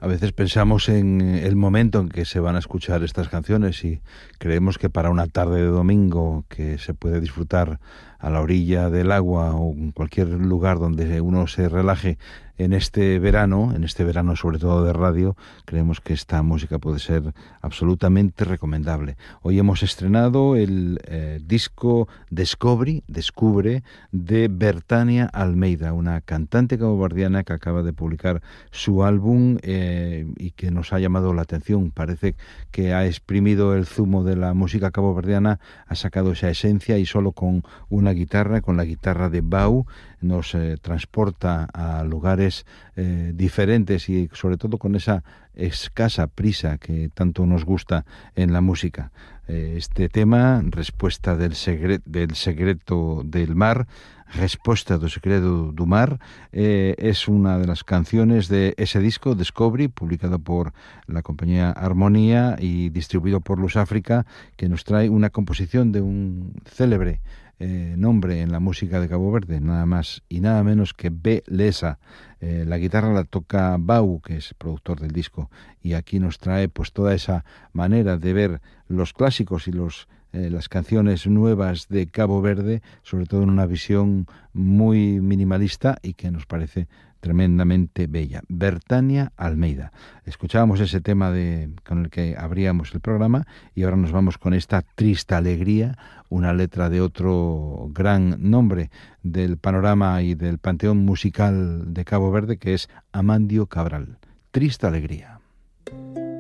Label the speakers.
Speaker 1: A veces pensamos en el momento en que se van a escuchar estas canciones y creemos que para una tarde de domingo que se puede disfrutar a la orilla del agua o en cualquier lugar donde uno se relaje en este verano sobre todo de radio, creemos que esta música puede ser absolutamente recomendable. Hoy hemos estrenado el disco Descubre de Bertania Almeida, una cantante caboverdiana que acaba de publicar su álbum y que nos ha llamado la atención. Parece que ha exprimido el zumo de la música caboverdiana, ha sacado esa esencia y solo con una guitarra, con la guitarra de Bau, nos transporta a lugares diferentes y sobre todo con esa escasa prisa que tanto nos gusta en la música. Este tema, Respuesta del secreto del mar, Respuesta do secreto do mar, es una de las canciones de ese disco, Descobri, publicado por la compañía Armonía y distribuido por Luz África, que nos trae una composición de un célebre nombre en la música de Cabo Verde, nada más y nada menos que B. Lesa. La guitarra la toca Bau, que es productor del disco, y aquí nos trae pues toda esa manera de ver los clásicos y las canciones nuevas de Cabo Verde, sobre todo en una visión muy minimalista y que nos parece tremendamente bella. Bertania Almeida. Escuchábamos ese tema con el que abríamos el programa y ahora nos vamos con esta Triste Alegría, una letra de otro gran nombre del panorama y del panteón musical de Cabo Verde, que es Amandio Cabral. Triste Alegría.